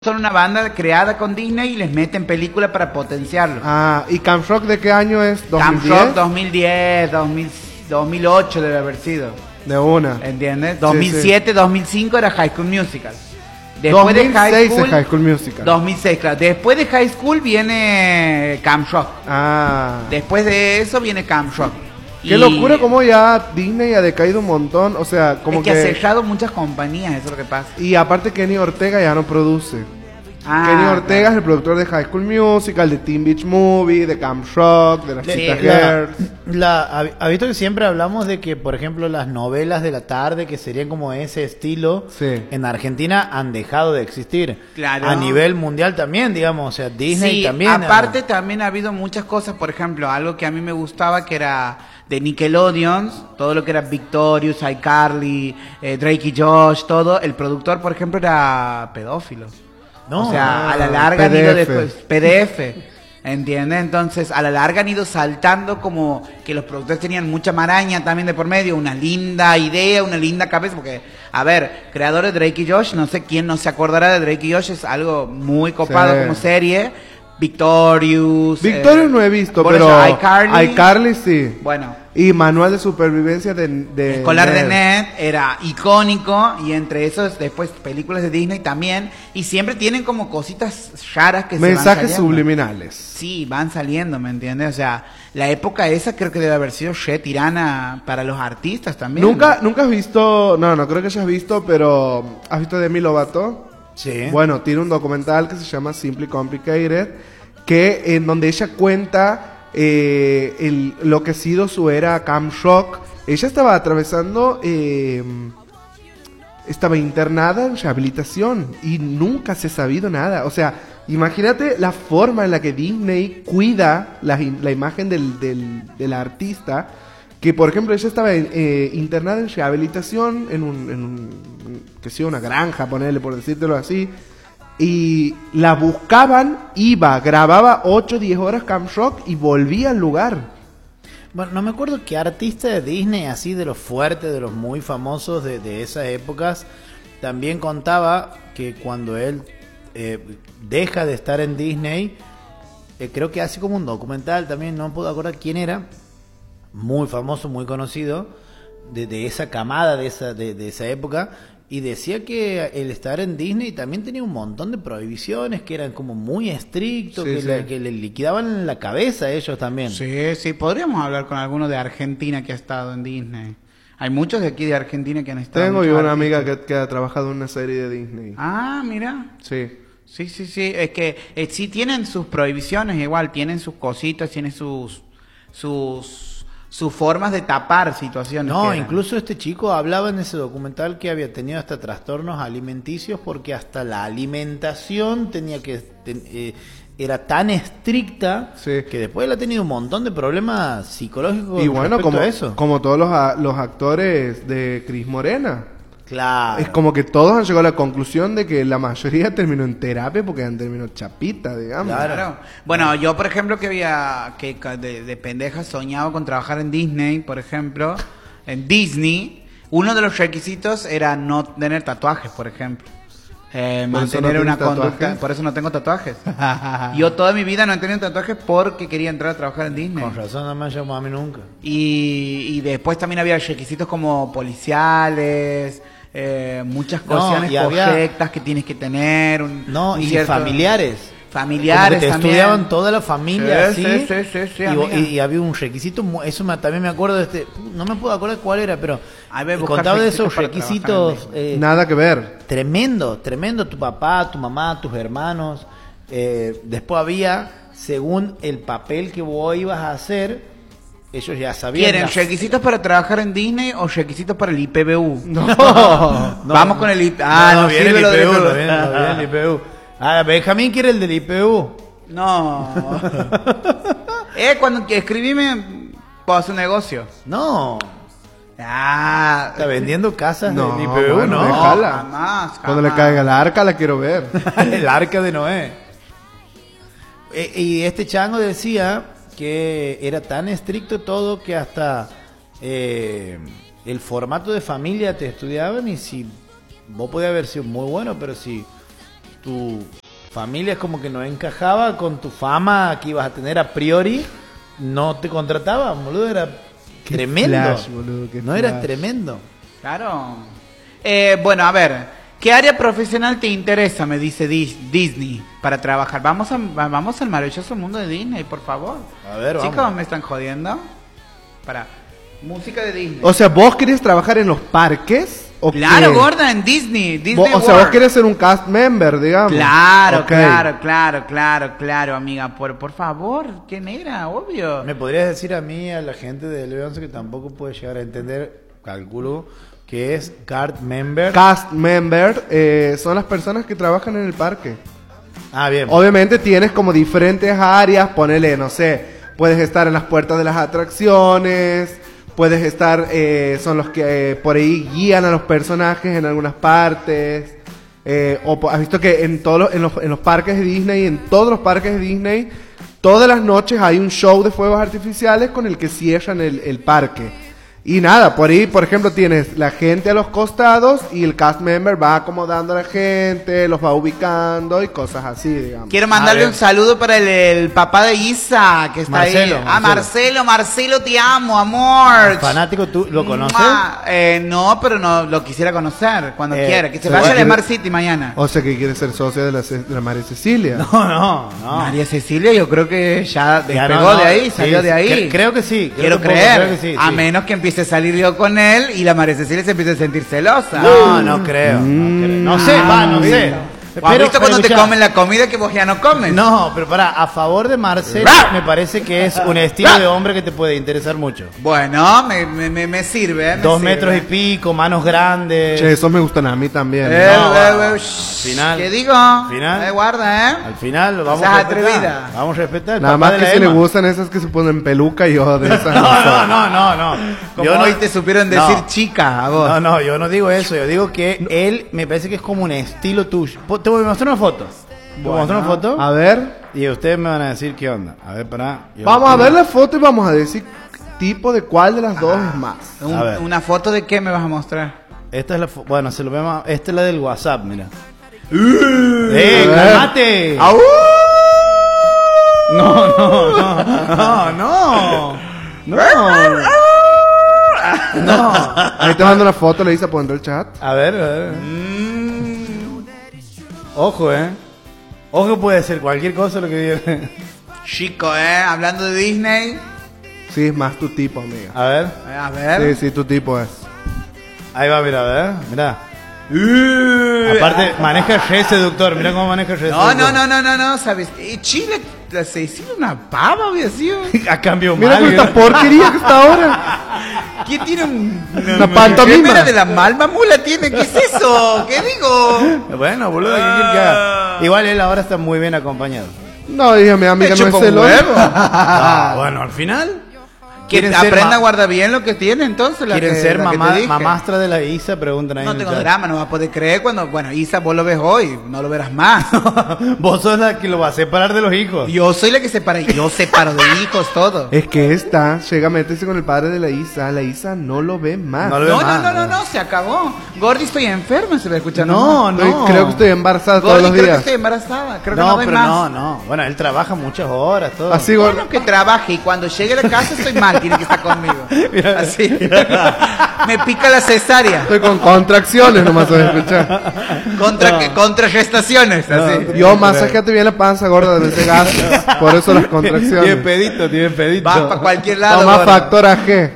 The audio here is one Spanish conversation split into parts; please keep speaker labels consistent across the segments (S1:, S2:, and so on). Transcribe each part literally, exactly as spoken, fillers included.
S1: Son una banda creada con Disney y les meten películas para potenciarlo.
S2: Ah, ¿y Camp Rock de qué año es?
S1: Camp Rock dos mil diez, dos mil, dos mil ocho debe haber sido.
S2: De una.
S1: ¿Entiendes? dos mil siete,
S2: sí.
S1: dos mil cinco era High School Musical. Después
S2: dos mil seis
S1: de High School,
S2: es High School Musical.
S1: dos mil seis, claro. Después de High School viene Camp Rock.
S2: Ah.
S1: Después de eso viene Camp Rock.
S2: Qué
S1: y...
S2: locura como ya Disney ha decaído un montón, o sea, como
S1: es que,
S2: que...
S1: ha cerrado muchas compañías, eso es lo que pasa.
S2: Y aparte Kenny Ortega ya no produce.
S1: Ah,
S2: Kenny Ortega
S1: claro.
S2: es el productor de High School Musical, de Teen Beach Movie, de Camp Rock, de las
S1: Sí,
S2: Cheetah
S3: La,
S2: Girls.
S3: la, ha ha visto que siempre hablamos de que, por ejemplo, las novelas de la tarde, que serían como ese estilo,
S2: Sí.
S3: en Argentina han dejado de existir.
S1: Claro.
S3: A nivel mundial también, digamos, o sea, Disney
S1: Sí,
S3: también.
S1: aparte
S3: ah,
S1: también ha habido muchas cosas, por ejemplo, algo que a mí me gustaba que era de Nickelodeon, todo lo que era Victorious, iCarly, eh, Drake y Josh, todo, el productor, por ejemplo, era pedófilo.
S3: no,
S1: o sea,
S2: ah,
S1: a la larga han
S2: P D
S1: ido
S2: F.
S1: después, P D F, ¿entiendes? Entonces, a la larga han ido saltando como que los productores tenían mucha maraña también de por medio, una linda idea, una linda cabeza, porque, a ver, creadores de Drake y Josh, no sé quién no se acordará de Drake y Josh, es algo muy copado
S2: Sí.
S1: como serie. Victorious.
S2: Victorious
S1: eh,
S2: no he visto,
S1: por
S2: pero
S1: eso, iCarly.
S2: iCarly sí.
S1: Bueno,
S2: Y Manual de Supervivencia de... de
S1: Escolar de
S2: Ned.
S1: Ned era icónico y entre esos después películas de Disney también y siempre tienen como cositas raras que se van
S2: Mensajes
S1: saliendo.
S2: subliminales.
S1: Sí, van saliendo, ¿me entiendes? O sea, la época esa creo que debe haber sido re tirana para los artistas también.
S2: ¿Nunca, ¿Nunca has visto... No, no creo que hayas visto, pero... ¿Has visto Demi Lovato?
S3: sí.
S2: Bueno, tiene un documental que se llama Simply Complicated, que en donde ella cuenta eh, el, lo que ha sido su era Camp Rock. Ella estaba atravesando, eh, estaba internada en rehabilitación y nunca se ha sabido nada. O sea, imagínate la forma en la que Disney cuida la, la imagen del, del, del artista. Que, por ejemplo, ella estaba eh, internada en rehabilitación en un, en un, que sea una granja, ponerle por decírtelo así. Y la buscaban, iba, grababa ocho o diez horas Camp Rock y volvía al lugar.
S3: Bueno, no me acuerdo qué artista de Disney, así de los fuertes, de los muy famosos de, de esas épocas, también contaba que cuando él eh, deja de estar en Disney, eh, creo que hace como un documental también, no me puedo acordar quién era, muy famoso, muy conocido, de, de esa camada, de esa, de, de esa época, y decía que el estar en Disney también tenía un montón de prohibiciones, que eran como muy estrictos,
S2: Sí,
S3: que,
S2: sí.
S3: le, que le liquidaban la cabeza a ellos también.
S1: Sí, sí, podríamos hablar con alguno de Argentina que ha estado en Disney. Hay muchos de aquí de Argentina que han estado.
S2: Tengo yo
S1: muchos
S2: una
S1: artistas.
S2: amiga que, que ha trabajado en una serie de Disney.
S1: Ah, mira.
S2: Sí.
S1: Sí, sí, sí. Es que eh, sí tienen sus prohibiciones igual, tienen sus cositas, tienen sus sus sus formas de tapar situaciones.
S3: No,
S1: que eran.
S3: incluso este chico hablaba en ese documental que había tenido hasta trastornos alimenticios porque hasta la alimentación tenía que ten- eh, era tan estricta
S2: Sí.
S3: que después él ha tenido un montón de problemas psicológicos
S2: Y bueno,
S3: respecto
S2: como,
S3: a eso.
S2: como todos los, a- los actores de Cris Morena.
S3: Claro.
S2: Es como que todos han llegado a la conclusión de que la mayoría terminó en terapia porque han terminado chapita, digamos.
S3: Claro.
S1: Claro. Bueno, yo por ejemplo que había que ca- de, de pendeja soñaba con trabajar en Disney, por ejemplo, en Disney, uno de los requisitos era no tener tatuajes, por ejemplo. Eh,
S2: ¿Por eso no
S1: mantener una
S2: tienes
S1: conducta,
S2: tatuajes?
S1: por eso no tengo tatuajes. Yo toda mi vida no he tenido tatuajes porque quería entrar a trabajar en Disney.
S3: Con razón no me llamó a mí nunca.
S1: Y, y después también había requisitos como policiales, eh, muchas
S3: No,
S1: cuestiones
S3: y había-
S1: correctas que tienes que tener. Un,
S3: No,
S1: un
S3: y
S1: cierto-
S3: familiares.
S1: Familiares
S3: Como que te
S1: también.
S3: estudiaban toda la familia
S1: Sí,
S3: así.
S1: sí, sí, sí, sí,
S3: y,
S1: amiga.
S3: y- y había un requisito, mu- eso me- también me acuerdo de este, no me puedo acordar cuál era, pero
S1: A ver, buscar
S3: contaba de esos
S1: requisitos para
S3: requisitos
S1: trabajar
S3: eh,
S2: Nada que ver.
S3: tremendo, tremendo, tu papá, tu mamá, tus hermanos. Eh, después había, según el papel que vos ibas a hacer, ellos ya sabían.
S1: ¿Quieren
S3: la-
S1: requisitos para trabajar en Disney o requisitos para el I P B U?
S2: No.
S1: Vamos con el I P B U. Ah, no,
S3: viene
S1: sirve
S3: el
S1: lo del
S3: I P U,
S1: I P B U.
S3: no viene, no viene el I P U. Ah, Benjamín quiere el del I P U.
S1: No. eh, cuando que escribime, puedo hacer un negocio.
S3: No,
S1: Ah,
S3: está vendiendo casas
S2: No,
S3: del I P U,
S2: bueno,
S3: ¿no?
S2: déjala.
S1: jamás,
S2: Cuando le
S1: jamás.
S2: caiga la arca la quiero ver.
S3: El arca de Noé. E- y este chango decía que era tan estricto todo que hasta eh, el formato de familia te estudiaban y si vos podías haber sido muy bueno, pero si tu familia es como que no encajaba con tu fama que ibas a tener a priori, no te contrataban, boludo, era
S2: Qué
S3: tremendo.
S2: flash, boludo, qué
S3: no era
S2: flash.
S3: tremendo.
S1: Claro. Eh, bueno, a ver, ¿qué área profesional te interesa? Me dice Dis- Disney para trabajar. Vamos a, vamos al maravilloso mundo de Disney, por favor.
S3: A ver, vamos.
S1: Chicos, ¿me están jodiendo? Para música de Disney.
S2: O sea, ¿vos querés trabajar en los parques? ¿O
S1: Claro,
S2: qué?
S1: gorda, en Disney. Disney
S2: Vos- o sea,
S1: World.
S2: vos querés ser un cast member, digamos.
S1: Claro,
S2: Ok.
S1: claro, claro, claro, claro, amiga. Por, por favor, qué negra, obvio.
S3: ¿Me podrías decir a mí, a la gente de L once que tampoco puede llegar a entender, calculo, que es card member?
S2: Cast member eh, son las personas que trabajan en el parque.
S3: Ah, bien.
S2: Obviamente tienes como diferentes áreas, ponele, no sé, puedes estar en las puertas de las atracciones, puedes estar, eh, son los que eh, por ahí guían a los personajes en algunas partes, eh, o po- has visto que en todos los, en, los, en los parques de Disney, en todos los parques de Disney, todas las noches hay un show de fuegos artificiales con el que cierran el, el parque. Y nada, por ahí, por ejemplo, tienes la gente a los costados y el cast member va acomodando a la gente, los va ubicando y cosas así, digamos.
S1: Quiero mandarle
S3: A ver.
S1: un saludo para el, el papá de Isa, que está
S3: Marcelo,
S1: ahí. Ah,
S3: Marcelo.
S1: Marcelo, Marcelo, te amo, amor.
S3: Fanático, ¿tú lo conoces?
S1: Mua. Eh, no, pero no lo quisiera conocer cuando
S3: Eh,
S1: quiera. Que se
S3: se
S1: vaya
S2: va-
S1: a la Smart City mañana.
S2: O sea que quiere ser socia de la, Ce- de la María Cecilia.
S3: No, no, no.
S1: María Cecilia, yo creo que ya
S3: Ya
S1: despegó
S3: no, no,
S1: de ahí,
S3: sí,
S1: salió
S3: sí,
S1: de ahí.
S3: cre- creo que sí, creo
S1: Quiero
S3: que puedo-
S1: creer.
S3: creo que sí,
S1: a
S3: sí.
S1: menos que empiece a salir yo con él y la María Cecilia se empiece a sentir celosa.
S3: No, no creo. No, creo. No sé, va, no sé.
S1: ¿O has visto cuando te
S3: escuchá,
S1: comen la comida que vos ya no comes?
S3: No, pero para, a favor de Marcelo,
S1: ¡Ra!
S3: me parece que es un estilo de hombre que te puede interesar mucho.
S1: Bueno, me, me, me, me sirve. me
S3: Dos
S1: sirve.
S3: metros y pico, manos grandes.
S2: Che, esos me gustan a mí también.
S1: Eh,
S3: No,
S1: eh,
S3: va,
S1: eh, shh,
S3: final.
S1: ¿Qué digo?
S3: Final.
S1: Eh, guarda, ¿eh?
S3: Al final lo vamos
S1: Seas
S3: a respetar.
S1: atrevida.
S3: Vamos a respetar. el
S2: Nada
S3: papá
S2: más
S3: de
S2: que
S3: la
S2: si le
S3: Emma.
S2: gustan esas que se ponen peluca y yo de esas.
S3: No, no, no, no, no.
S1: Como
S3: Yo no-
S1: hoy te supieron
S3: no.
S1: decir chica a vos.
S3: No, no, yo no digo eso. Yo digo que él me parece que es como un estilo tuyo. Po- Te voy a mostrar una foto. Te voy a mostrar una foto.
S2: A ver,
S3: Y ustedes me van a decir qué onda. A ver, pará. Yo
S2: vamos a
S3: no-
S2: ver la foto y vamos a decir tipo de cuál de las dos es más.
S1: Un-
S3: A ver.
S1: ¿Una foto de qué me vas a mostrar?
S3: Esta es la fo- bueno, se lo vemos. Esta es la del WhatsApp, mira.
S2: A
S3: ¡Eh,
S2: ver.
S3: calmate!
S2: ¡Au!
S3: No, no, no, no, no. No. No.
S2: Ahí te mando una foto, le dice a poner el chat.
S3: A ver, a ver. Ojo, eh. Ojo, puede ser cualquier cosa lo que diga.
S1: Chico, ¿eh? Hablando de Disney.
S2: Sí, es más tu tipo, amiga.
S3: A ver.
S1: Eh, A ver.
S2: Sí, sí, tu tipo es.
S3: Ahí va, mira, a ver. Mira. Aparte, maneja el re seductor. Mira cómo maneja el re
S1: No,
S3: seductor.
S1: no, no, no, no, no, ¿sabes? Eh, Chile la- se hizo una pava, había sido.
S3: A cambio
S2: Mira
S3: mal.
S2: con esta porquería que está ahora.
S1: ¿Quién tiene un,
S2: Una pantomima.
S1: ¿Qué mera de la malva mula tiene? ¿Qué es eso? ¿Qué digo?
S3: Bueno, boludo, ¿qué quiere que haga? Igual él ahora está muy bien acompañado.
S2: No, dije, mi amiga
S1: Me
S2: no es
S1: chupa un
S2: celosa.
S1: huevo.
S3: Ah, bueno, al final.
S1: Que
S3: ¿Quieren ser
S1: aprenda
S3: ma-
S1: a guardar bien lo que tiene, entonces. La
S3: ¿Quieren
S1: que,
S3: ser
S1: la que te
S3: mamá,
S1: dije.
S3: mamastra de la Isa? Preguntan ahí
S1: No
S3: en el
S1: tengo
S3: chat.
S1: drama, no vas a poder creer cuando. Bueno, Isa, vos lo ves hoy, no lo verás más.
S3: Vos sos la que lo va a separar de los hijos.
S1: Yo soy la que separa, yo separo de hijos, todo.
S2: Es que esta llega a meterse con el padre de la Isa. La Isa no lo ve más.
S3: No lo ve
S1: No, no,
S3: más.
S1: no, no, no, se acabó. Gordy, estoy enferma, se va escuchando.
S3: No,
S2: Estoy-
S3: no.
S2: Creo que estoy embarazada todos
S1: Gordy,
S2: los
S1: creo que
S2: días.
S1: estoy embarazada. Creo que no
S3: No,
S1: doy
S3: pero
S1: más.
S3: no, no. Bueno, él trabaja muchas horas, todo.
S2: Así, gordo.
S1: Bueno, que trabaje y cuando llegue a la casa estoy mal, tiene que estar conmigo. Así. Me pica la cesárea.
S2: Estoy con contracciones, nomás vas a escuchar.
S1: Contra, que- contra gestaciones. Así.
S2: Yo, masajeate bien la panza gorda de ese gas. Por eso las
S3: Tiene
S2: contracciones.
S3: pedito, tiene pedito.
S1: Vas para cualquier lado.
S2: Toma
S1: gordo.
S2: factor A G.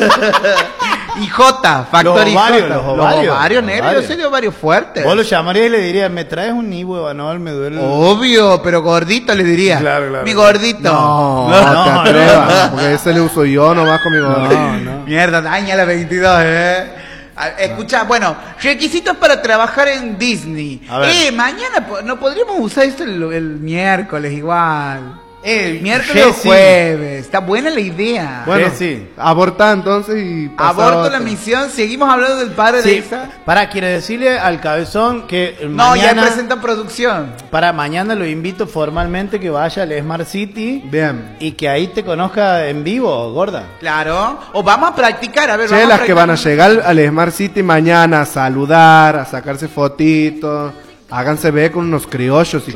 S1: Y J, factor
S3: Los
S1: y
S3: ovarios,
S1: J.
S3: los ovarios,
S1: ovarios,
S3: los
S1: negro,
S3: ovarios.
S1: yo soy de ovarios fuertes.
S3: Vos lo llamarías y le dirías, ¿me traes un Ibuevanol? Me duele el...
S1: Obvio, pero gordito le diría.
S3: Claro, claro.
S1: Mi gordito.
S2: No,
S3: No,
S2: no,
S3: no,
S2: te atrevas.
S3: no.
S2: Porque ese le uso yo nomás con mi gordo.
S3: No, no.
S1: Mierda, daña la veintidós, eh. A- Escucha, bueno, requisitos para trabajar en Disney.
S3: A ver.
S1: Eh, mañana po- no podríamos usar esto el, el miércoles igual.
S3: Eh,
S1: Miércoles o
S3: Jessy.
S1: jueves. Está buena la idea.
S2: Bueno,
S3: Sí, sí.
S2: aborta entonces y pasa a
S1: Aborto
S2: otro.
S1: la misión. Seguimos hablando del padre de
S3: Sí,
S1: Isa.
S3: para, quiere decirle al cabezón que
S1: No, ya
S3: mañana,
S1: presenta producción.
S3: para mañana lo invito formalmente que vaya al Smart City
S2: Bien.
S3: y que ahí te conozca en vivo, gorda.
S1: Claro. O vamos a practicar. A ver,
S2: Che,
S1: vamos
S2: las
S1: a
S2: que van a
S1: practicar.
S2: llegar al Smart City mañana a saludar, a sacarse fotitos, Háganse ver con unos criollos y